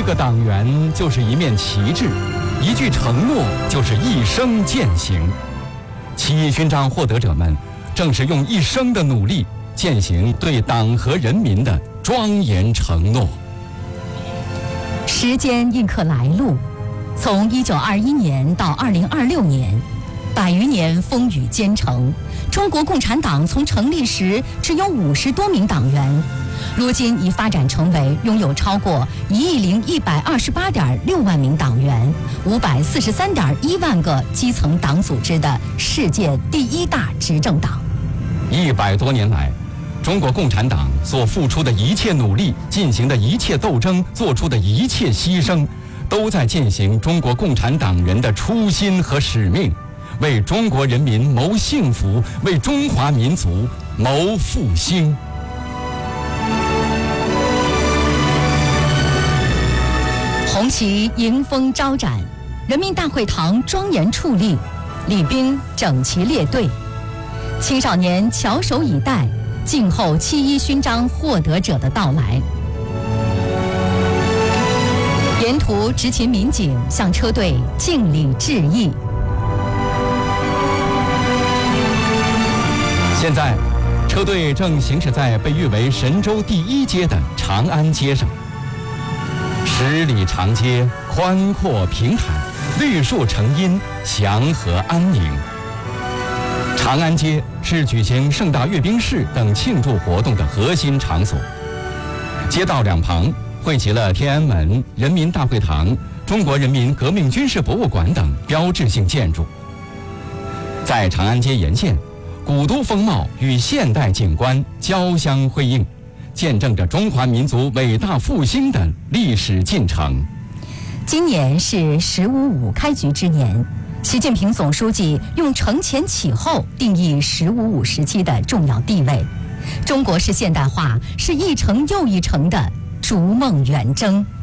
个党员就是一面旗帜，一句承诺就是一生践行。7一勋章获得者们正是用一生的努力践行对党和人民的庄严承诺。 时间印刻来路，从1921年到2026年，100余年风雨兼程，中国共产党从成立时只有50多名党员，如今已发展成为拥有超过10128.6万名党员，543.1万个基层党组织的世界第1大执政党。 100多年来，中国共产党所付出的一切努力，进行的一切斗争，做出的一切牺牲，都在践行中国共产党人的初心和使命，为中国人民谋幸福，为中华民族谋复兴。 红旗迎风招展，人民大会堂庄严矗立，礼兵整齐列队，青少年翘首以待，静候7一勋章获得者的到来。沿途执勤民警向车队敬礼致意。 现在，车队正行驶在被誉为神州第1街的长安街上。10里长街，宽阔平坦，绿树成荫，祥和安宁。长安街是举行盛大阅兵式等庆祝活动的核心场所。街道两旁汇集了天安门、人民大会堂、中国人民革命军事博物馆等标志性建筑。在长安街沿线，古都风貌与现代景观交相辉映，见证着中华民族伟大复兴的历史进程。 今年是“15·5”开局之年，习近平总书记用承前启后定义“15·5”时期的重要地位。中国式现代化是一程又一程的逐梦远征。